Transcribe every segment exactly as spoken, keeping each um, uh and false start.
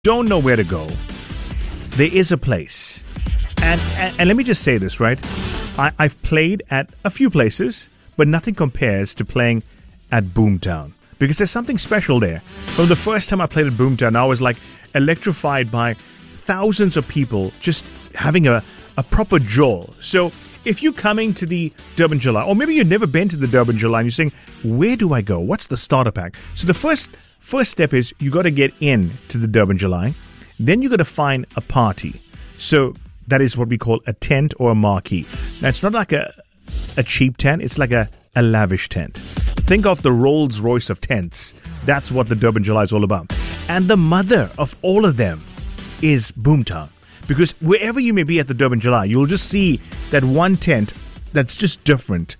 don't know where to go, there is a place. And, and, and let me just say this, right? I, I've played at a few places, but nothing compares to playing at Boomtown. Because there's something special there. From the first time I played at Boomtown, I was like electrified by thousands of people just having a, a proper jolt. So if you're coming to the Durban July, or maybe you've never been to the Durban July and you're saying, where do I go? What's the starter pack? So the first first step is you got to get in to the Durban July. Then you got to find a party. So that is what we call a tent or a marquee. Now, it's not like a a cheap tent. It's like a, a lavish tent. Think of the Rolls Royce of tents. That's what the Durban July is all about. And the mother of all of them is Boomtown. Because wherever you may be at the Durban July, you'll just see that one tent that's just different.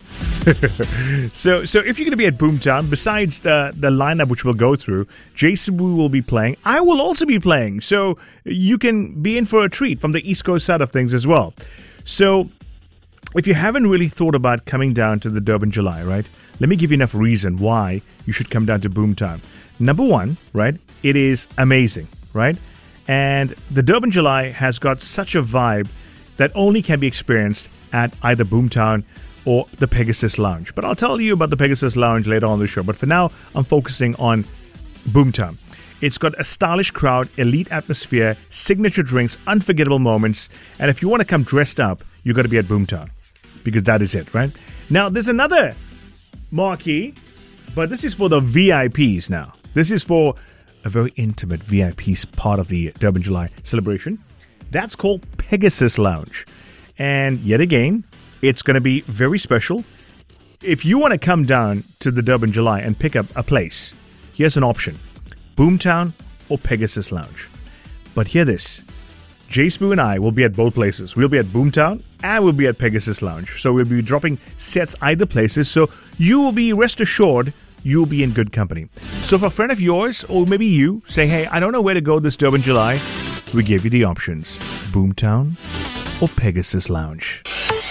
so so if you're going to be at Boomtown, besides the, the lineup which we'll go through, Jason Wu will be playing. I will also be playing. So you can be in for a treat from the East Coast side of things as well. So if you haven't really thought about coming down to the Durban July, right, let me give you enough reason why you should come down to Boomtown. Number one, right, it is amazing, right? And the Durban July has got such a vibe that only can be experienced at either Boomtown or the Pegasus Lounge. But I'll tell you about the Pegasus Lounge later on the show. But for now, I'm focusing on Boomtown. It's got a stylish crowd, elite atmosphere, signature drinks, unforgettable moments. And if you want to come dressed up, you got to be at Boomtown. Because that is it, right? Now, there's another marquee, but this is for the V I Ps now. This is for a very intimate V I P part of the Durban July celebration. That's called Pegasus Lounge. And yet again, it's going to be very special. If you want to come down to the Durban July and pick up a place, here's an option. Boomtown or Pegasus Lounge. But hear this. Jace Boo and I will be at both places. We'll be at Boomtown and we'll be at Pegasus Lounge. So we'll be dropping sets either places. So you will be rest assured you'll be in good company. So if a friend of yours, or maybe you, say, hey, I don't know where to go this Durban July, we give you the options. Boomtown or Pegasus Lounge.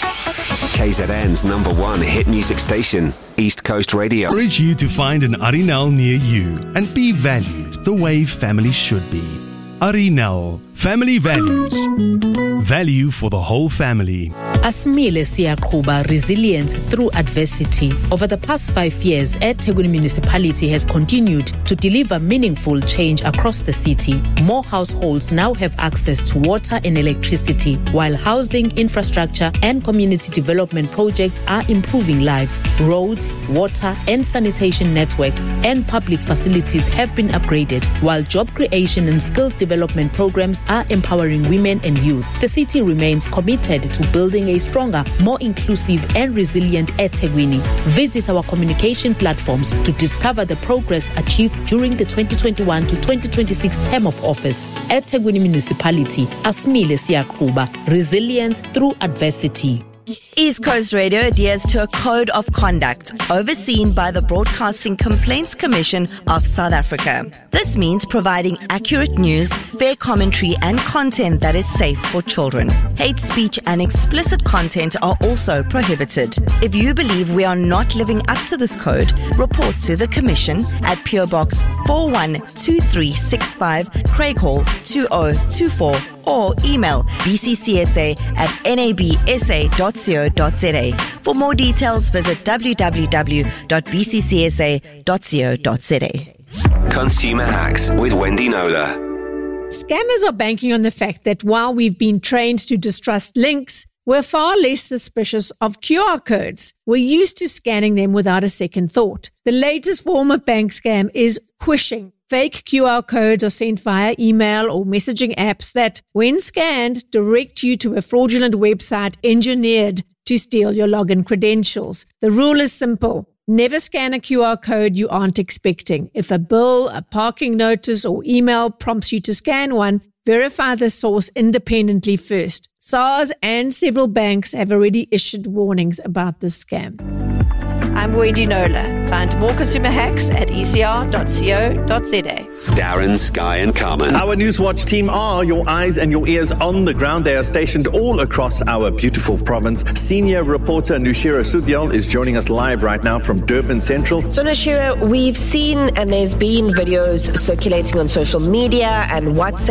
K Z N's number one hit music station, East Coast Radio. Urge you to find an Arinal near you and be valued the way family should be. Arinal, family values. Value for the whole family. Asmile Siyaqhuba, resilience through adversity. Over the past five years, eThekwini Municipality has continued to deliver meaningful change across the city. More households now have access to water and electricity, while housing, infrastructure, and community development projects are improving lives. Roads, water, and sanitation networks and public facilities have been upgraded, while job creation and skills development programs are empowering women and youth. The city remains committed to building a stronger, more inclusive and resilient eThekwini. Visit our communication platforms to discover the progress achieved during the twenty twenty-one to twenty twenty-six term of office. eThekwini Municipality, Asmile Siyaqhuba, resilience through adversity. East Coast Radio adheres to a code of conduct overseen by the Broadcasting Complaints Commission of South Africa. This means providing accurate news, fair commentary, and content that is safe for children. Hate speech and explicit content are also prohibited. If you believe we are not living up to this code, report to the Commission at P O Box four one two three six five, Craig Hall two oh two four, or email b c c s a at n a b s a dot co dot z a. For more details, visit w w w dot b c c s a dot co dot z a. Consumer Hacks with Wendy Knowler. Scammers are banking on the fact that while we've been trained to distrust links, we're far less suspicious of Q R codes. We're used to scanning them without a second thought. The latest form of bank scam is quishing. Fake Q R codes are sent via email or messaging apps that, when scanned, direct you to a fraudulent website engineered to steal your login credentials. The rule is simple. Never scan a Q R code you aren't expecting. If a bill, a parking notice, or email prompts you to scan one, verify the source independently first. SARS and several banks have already issued warnings about this scam. I'm Wendy Nola. Find more consumer hacks at e c r dot co dot z a. Darren, Sky and Carmen. Our Newswatch team are your eyes and your ears on the ground. They are stationed all across our beautiful province. Senior reporter Nushira Sudyal is joining us live right now from Durban Central. So Nushira, we've seen and there's been videos circulating on social media and WhatsApp